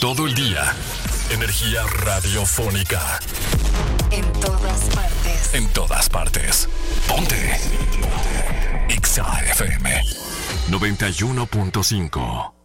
todo el día. Energía radiofónica. En todas partes. En todas partes. Ponte. Exa FM 91.5.